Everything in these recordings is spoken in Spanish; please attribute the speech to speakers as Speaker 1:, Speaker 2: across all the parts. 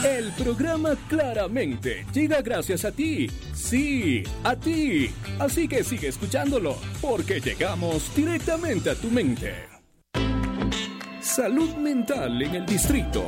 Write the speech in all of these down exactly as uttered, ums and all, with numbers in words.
Speaker 1: El programa Claramente llega gracias a ti. Sí, a ti. Así que sigue escuchándolo, porque llegamos directamente a tu mente. Salud mental en el distrito.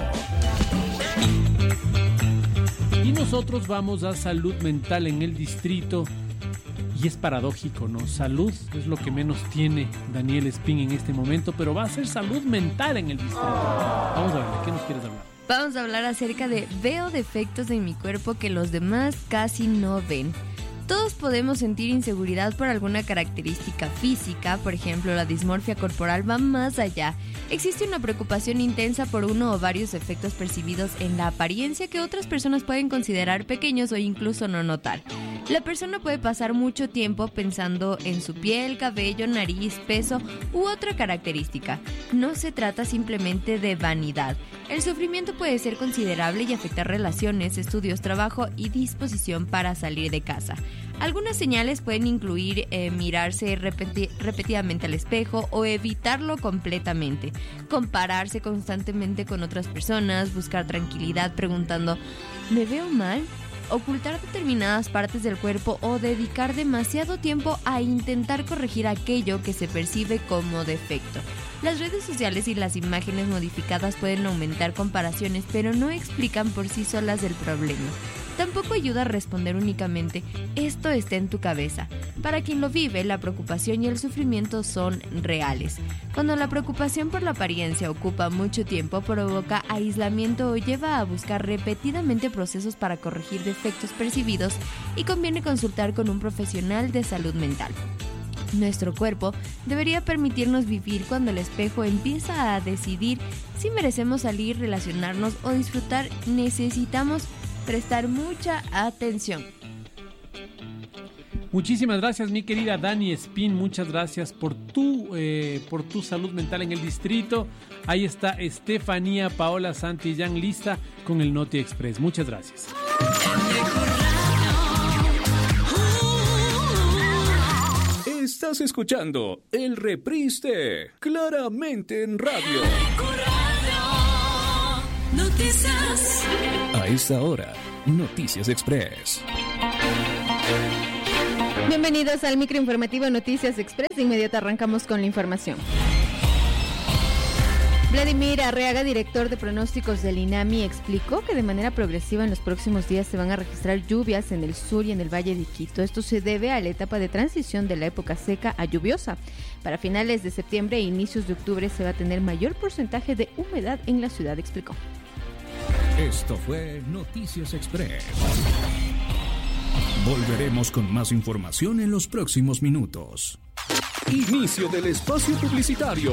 Speaker 2: Y nosotros vamos a salud mental en el distrito. Y es paradójico, ¿no? Salud es lo que menos tiene Daniel Espín en este momento, pero va a ser salud mental en el distrito. Vamos a ver, ¿de qué nos quieres hablar?
Speaker 3: Vamos a hablar acerca de veo defectos en mi cuerpo que los demás casi no ven. Todos podemos sentir inseguridad por alguna característica física, por ejemplo, la dismorfia corporal va más allá. Existe una preocupación intensa por uno o varios efectos percibidos en la apariencia que otras personas pueden considerar pequeños o incluso no notar. La persona puede pasar mucho tiempo pensando en su piel, cabello, nariz, peso u otra característica. No se trata simplemente de vanidad. El sufrimiento puede ser considerable y afectar relaciones, estudios, trabajo y disposición para salir de casa. Algunas señales pueden incluir eh, mirarse repeti- repetidamente al espejo o evitarlo completamente, compararse constantemente con otras personas, buscar tranquilidad preguntando ¿me veo mal?, ocultar determinadas partes del cuerpo o dedicar demasiado tiempo a intentar corregir aquello que se percibe como defecto. Las redes sociales y las imágenes modificadas pueden aumentar comparaciones, pero no explican por sí solas el problema. Tampoco ayuda a responder únicamente, esto está en tu cabeza. Para quien lo vive, la preocupación y el sufrimiento son reales. Cuando la preocupación por la apariencia ocupa mucho tiempo, provoca aislamiento o lleva a buscar repetidamente procesos para corregir defectos percibidos y conviene consultar con un profesional de salud mental. Nuestro cuerpo debería permitirnos vivir cuando el espejo empieza a decidir si merecemos salir, relacionarnos o disfrutar. Necesitamos prestar mucha atención.
Speaker 2: Muchísimas gracias, mi querida Dani Espín. Muchas gracias por tu, eh, por tu salud mental en el distrito. Ahí está Estefanía Paola Santillán lista con el Noti Express. Muchas gracias.
Speaker 1: Estás escuchando el reprise de Claramente en Radio.
Speaker 4: Noticias.
Speaker 1: A esta hora, Noticias Express.
Speaker 5: Bienvenidos al microinformativo Noticias Express. De inmediato arrancamos con la información. Vladimir Arriaga, director de pronósticos del INAMI, explicó que de manera progresiva en los próximos días se van a registrar lluvias en el sur y en el Valle de Quito. Esto se debe a la etapa de transición de la época seca a lluviosa. Para finales de septiembre e inicios de octubre se va a tener mayor porcentaje de humedad en la ciudad, explicó.
Speaker 1: Esto fue Noticias Express. Volveremos con más información en los próximos minutos. Inicio del espacio publicitario.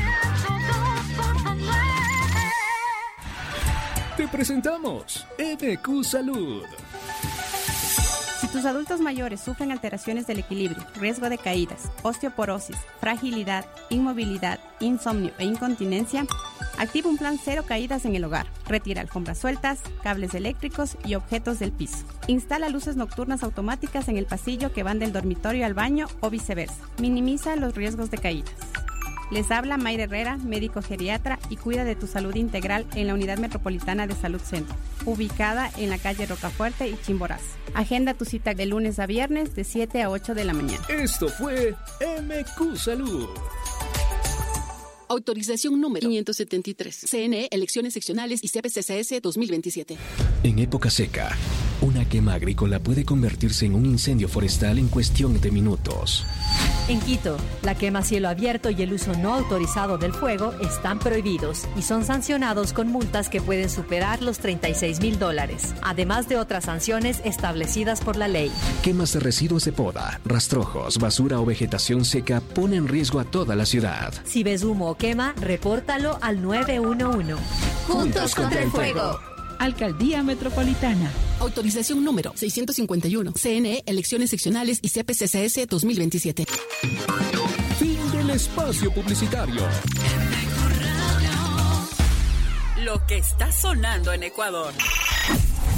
Speaker 1: Te presentamos M Q Salud.
Speaker 6: Si tus adultos mayores sufren alteraciones del equilibrio, riesgo de caídas, osteoporosis, fragilidad, inmovilidad, insomnio e incontinencia, activa un plan cero caídas en el hogar. Retira alfombras sueltas, cables eléctricos y objetos del piso. Instala luces nocturnas automáticas en el pasillo que van del dormitorio al baño o viceversa. Minimiza los riesgos de caídas. Les habla Mayra Herrera, médico geriatra y cuida de tu salud integral en la Unidad Metropolitana de Salud Centro, ubicada en la calle Rocafuerte y Chimborazo. Agenda tu cita de lunes a viernes de siete a ocho de la mañana.
Speaker 1: Esto fue M Q Salud.
Speaker 7: Autorización número quinientos setenta y tres. C N E, Elecciones Seccionales y C P C C S dos mil veintisiete.
Speaker 8: En época seca, una quema agrícola puede convertirse en un incendio forestal en cuestión de minutos.
Speaker 9: En Quito, la quema a cielo abierto y el uso no autorizado del fuego están prohibidos y son sancionados con multas que pueden superar los treinta y seis mil dólares, además de otras sanciones establecidas por la ley.
Speaker 8: Quemas de residuos de poda, rastrojos, basura o vegetación seca ponen en riesgo a toda la ciudad.
Speaker 9: Si ves humo o quema, repórtalo al nueve uno uno.
Speaker 4: Juntos contra el fuego.
Speaker 10: Alcaldía Metropolitana.
Speaker 7: Autorización número seiscientos cincuenta y uno. C N E, Elecciones Seccionales y C P C C S dos mil veintisiete.
Speaker 1: Fin del espacio publicitario.
Speaker 4: Lo que está sonando en Ecuador.